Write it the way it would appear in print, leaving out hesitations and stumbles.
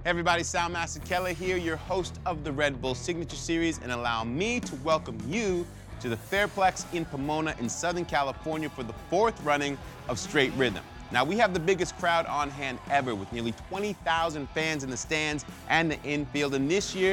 Hey everybody, Soundmaster Kelly here, your host of the Red Bull Signature Series, and allow me to welcome you to the Fairplex in Pomona in Southern California for the 4th running of Straight Rhythm. Now, we have the biggest crowd on hand ever with nearly 20,000 fans in the stands and the infield, and this year